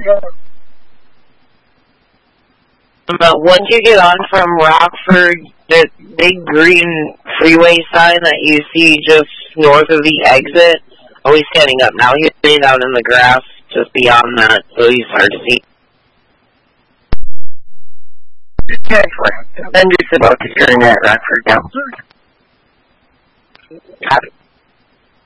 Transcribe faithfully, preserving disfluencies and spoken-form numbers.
But once you get on from Rockford, the big green freeway sign that you see just north of the exit, oh, he's standing up now. He's laying out in the grass just beyond that, so he's hard to see. Exactly. Then just about to turn that Rockford down. Got it.